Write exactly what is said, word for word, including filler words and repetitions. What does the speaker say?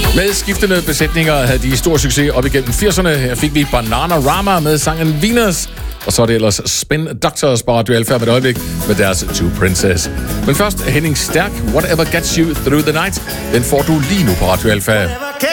Med skiftende besætninger havde de stor succes op igennem firserne. Her fik vi Bananarama med sangen Venus. Og så er det ellers Spin Doctors på Radio Alfa med et øjeblik med deres Two Princess. Men først Henning Stærk, Whatever Gets You Through the Night. Den får du lige nu på Radio Alfa.